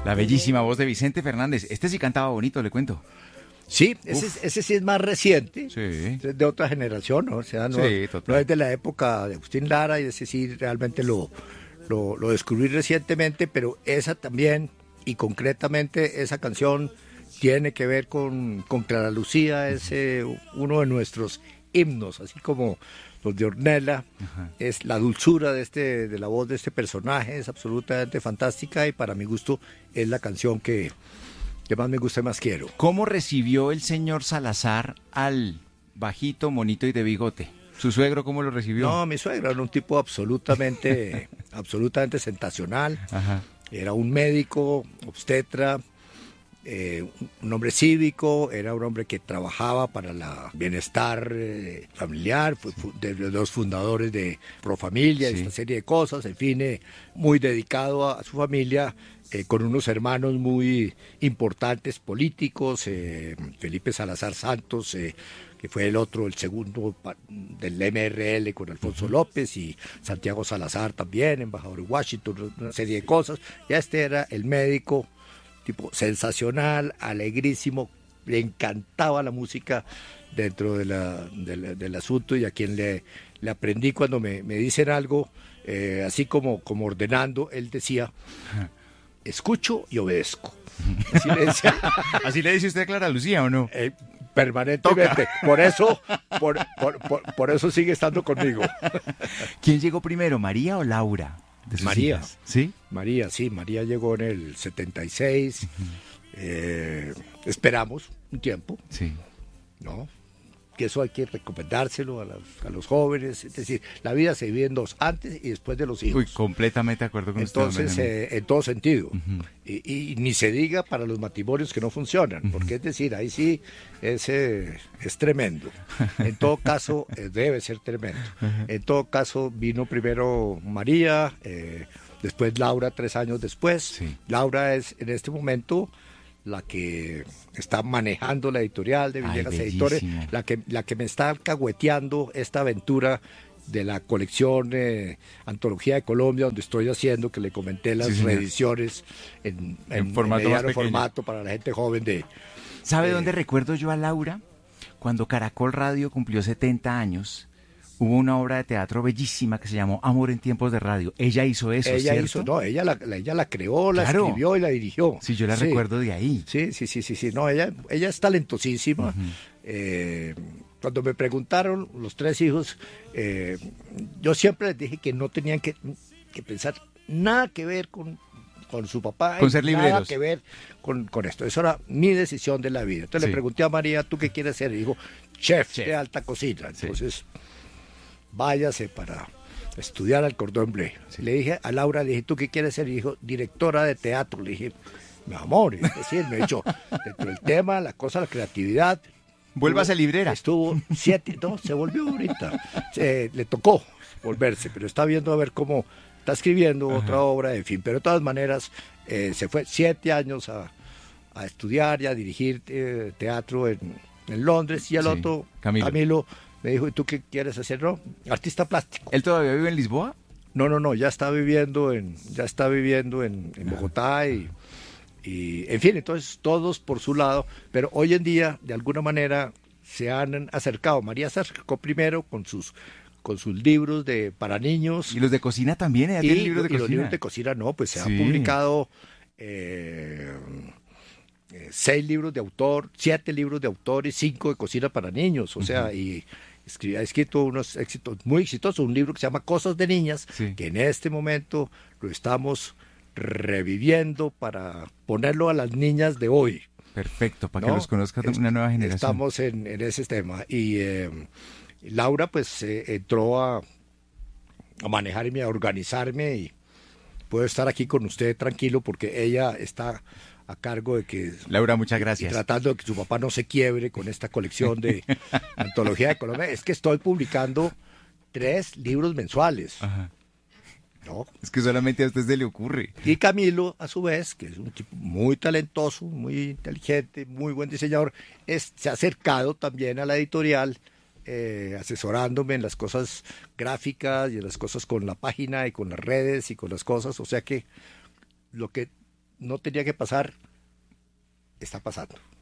La bellísima voz de Vicente Fernández. Este sí cantaba bonito, le cuento. Sí, ese sí es más reciente, Sí. es de otra generación, ¿no? O sea, no, Sí, total. no es de la época de Agustín Lara, y ese sí realmente lo descubrí recientemente, pero esa también, y concretamente esa canción tiene que ver con Clara Lucía, es uno de nuestros himnos, así como los de Ornella. Ajá. Es la dulzura de la voz de este personaje, es absolutamente fantástica, y para mi gusto es la canción que más me gusta y más quiero. ¿Cómo recibió el señor Salazar al bajito, monito y de bigote? ¿Su suegro cómo lo recibió? No, mi suegro era un tipo absolutamente sensacional. Ajá. Era un médico, obstetra, un hombre cívico, era un hombre que trabajaba para el bienestar familiar, fue de los fundadores de Pro Familia, Sí. esta serie de cosas, en fin, muy dedicado a su familia, con unos hermanos muy importantes políticos, Felipe Salazar Santos, que fue el segundo del MRL con Alfonso López, y Santiago Salazar también, embajador en Washington, una serie de cosas. Ya este era el médico, tipo sensacional, alegrísimo, le encantaba la música dentro del asunto, y a quien le aprendí cuando me dicen algo, así como ordenando, él decía: escucho y obedezco. Así le decía. ¿Así le dice usted a Clara Lucía o no? Permanentemente. Por eso sigue estando conmigo. ¿Quién llegó primero, María o Laura? De sus María. hijas? ¿Sí? María llegó en el 76. Esperamos un tiempo, Sí. ¿no? Que eso hay que recomendárselo a los jóvenes. Es decir, la vida se divide en dos, antes y después de los hijos. Uy, completamente de acuerdo con usted. Entonces, en todo sentido. Y ni se diga para los matrimonios que no funcionan, porque es decir, ahí sí es tremendo. En todo caso, debe ser tremendo. En todo caso, vino primero María, después Laura 3 años después. Sí. Laura es en este momento la que está manejando la editorial de Ay, Villegas bellísimo. Editores, la que me está alcahueteando esta aventura de la colección Antología de Colombia, donde estoy haciendo, que le comenté, las Sí, señor. reediciones en formato más mediano pequeño. formato para la gente joven de... ¿Sabe dónde recuerdo yo a Laura? Cuando Caracol Radio cumplió 70 años, hubo una obra de teatro bellísima que se llamó Amor en tiempos de radio. Ella hizo eso, Ella ¿cierto? hizo, no, ella la creó, la Claro. escribió y la dirigió. Sí, yo la recuerdo de ahí. Sí. No, ella es talentosísima. Cuando me preguntaron los 3 hijos, yo siempre les dije que no tenían que pensar nada que ver con su papá, Con ser nada libreros. que ver con esto. Eso era mi decisión de la vida. Entonces Sí. le pregunté a María: ¿tú qué quieres ser? Y dijo: chef de alta cocina. Entonces, váyase para estudiar al Cordón Bleu. Sí. Le dije a Laura, le dije: ¿tú qué quieres ser? Y dijo: directora de teatro. Le dije: mi amor, es decir, me he dicho, dentro del tema, la cosa, la creatividad. Vuélvase librera. Estuvo 7, no, se volvió ahorita. Le tocó volverse, pero está viendo a ver cómo está escribiendo otra obra, en fin. Pero de todas maneras, se fue 7 años a estudiar y a dirigir teatro en Londres. Y el Sí, otro, Camilo, me dijo: ¿y tú qué quieres hacer? No, artista plástico. ¿Él todavía vive en Lisboa? No, ya está viviendo en Bogotá, y en fin, entonces todos por su lado, pero hoy en día de alguna manera se han acercado. María se acercó primero con sus libros para niños. Y los de cocina también, ella tiene libros de cocina. Los libros de cocina no, pues se Sí. han publicado 6 libros de autor, 7 libros de autor y 5 de cocina para niños, o sea, y ha escrito unos éxitos muy exitosos, un libro que se llama Cosas de Niñas, Sí. que en este momento lo estamos reviviendo para ponerlo a las niñas de hoy. Perfecto, para ¿no? que los conozca una nueva generación. Estamos en ese tema. Y Laura pues entró a manejarme, a organizarme, y puedo estar aquí con usted tranquilo porque ella está a cargo de que... Laura, muchas Y gracias. tratando de que su papá no se quiebre con esta colección de Antología de Colombia. Es que estoy publicando 3 libros mensuales. Ajá. ¿No? Es que solamente a usted se le ocurre. Y Camilo, a su vez, que es un tipo muy talentoso, muy inteligente, muy buen diseñador, se ha acercado también a la editorial, asesorándome en las cosas gráficas y en las cosas con la página y con las redes y con las cosas. O sea que lo que no tenía que pasar, está pasando.